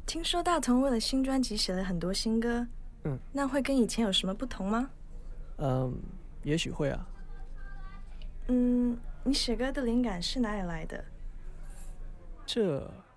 听说大同为了新专辑写了很多新歌， 嗯那会跟以前有什么不同吗？ 嗯，也许会啊。 你写歌的灵感是哪里来的？ 这